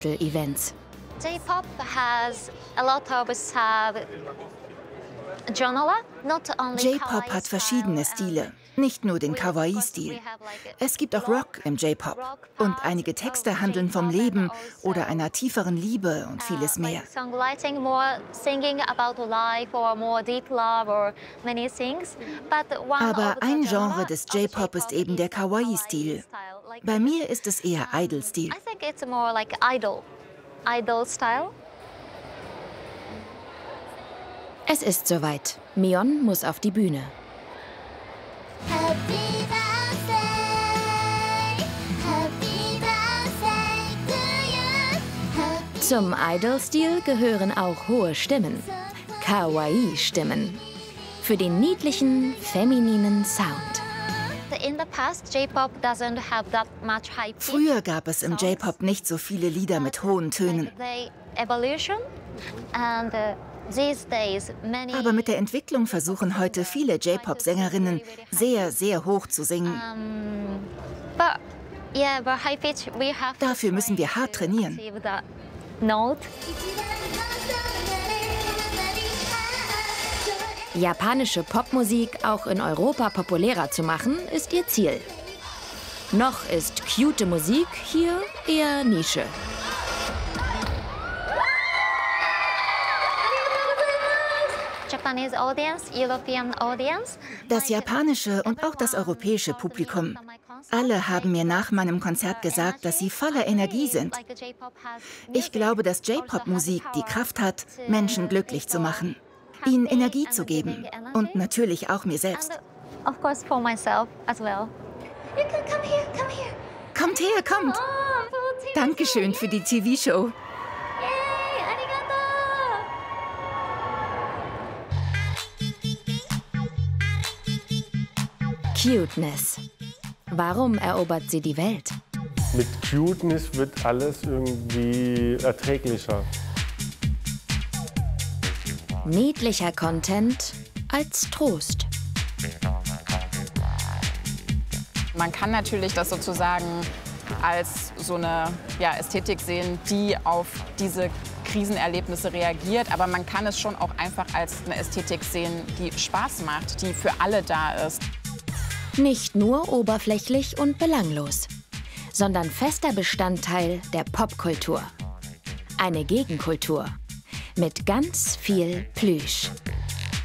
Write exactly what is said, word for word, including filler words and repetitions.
Events. J-Pop has a lot of sub genre, not only J-Pop hat verschiedene Stile, nicht nur den Kawaii-Stil. Es gibt auch Rock im J-Pop. Und einige Texte handeln vom Leben oder einer tieferen Liebe und vieles mehr. Songwriting, more singing about life or more deep love or many things. But one Aber of the ein Genre genre des of J-Pop ist eben der Kawaii-Stil. Bei mir ist es eher Idol-Stil. I think it's more like idol, idol style. Es ist soweit. Mion muss auf die Bühne. Happy birthday, happy birthday to you. Happy Zum Idol-Stil gehören auch hohe Stimmen. Kawaii-Stimmen. Für den niedlichen, femininen Sound. In the past, J-Pop doesn't have that much high pitch. Früher gab es im J-Pop nicht so viele Lieder mit hohen Tönen. The evolution and uh, these days many. Aber mit der Entwicklung versuchen heute viele J-Pop-Sängerinnen sehr, sehr hoch zu singen. Um, but yeah, but high pitch we have. to Dafür müssen wir hart trainieren. achieve that note. Japanische Popmusik auch in Europa populärer zu machen, ist ihr Ziel. Noch ist cute Musik hier eher Nische. Japanese audience, European audience. Das japanische und auch das europäische Publikum. Alle haben mir nach meinem Konzert gesagt, dass sie voller Energie sind. Ich glaube, dass J-Pop-Musik die Kraft hat, Menschen glücklich zu machen, ihnen Energie zu geben und natürlich auch mir selbst. Of course for myself as well. You can come here, come here. Kommt her, kommt! Oh, Dankeschön für die T V-Show. Yay, arigato. Cuteness. Warum erobert sie die Welt? Mit Cuteness wird alles irgendwie erträglicher. Niedlicher Content als Trost. Man kann natürlich das sozusagen als so eine ja, Ästhetik sehen, die auf diese Krisenerlebnisse reagiert. Aber man kann es schon auch einfach als eine Ästhetik sehen, die Spaß macht, die für alle da ist. Nicht nur oberflächlich und belanglos, sondern fester Bestandteil der Popkultur. Eine Gegenkultur mit ganz viel Plüsch.